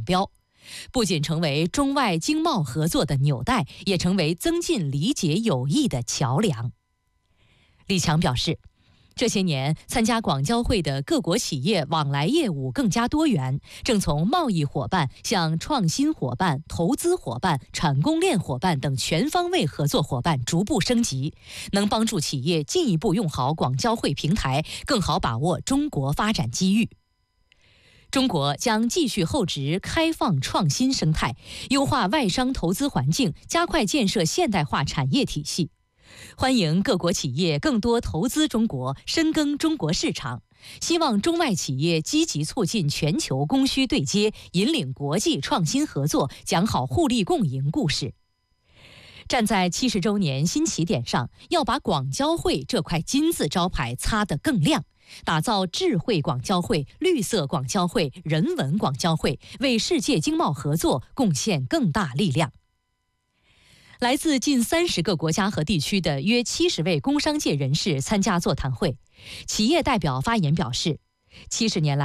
标，不仅成为中外经贸合作的纽带，也成为增进理解友谊的桥梁。李强表示，这些年参加广交会的各国企业往来业务更加多元，正从贸易伙伴向创新伙伴、投资伙伴、产供链伙伴等全方位合作伙伴逐步升级，能帮助企业进一步用好广交会平台，更好把握中国发展机遇。中国将继续厚植开放创新生态，优化外商投资环境，加快建设现代化产业体系。欢迎各国企业更多投资中国，深耕中国市场。希望中外企业积极促进全球供需对接，引领国际创新合作，讲好互利共赢故事。站在70周年新起点上，要把广交会这块金字招牌擦得更亮，打造智慧广交会、绿色广交会、人文广交会，为世界经贸合作贡献更大力量。来自近30个国家和地区的约70位工商界人士参加座谈会，企业代表发言表示，70年来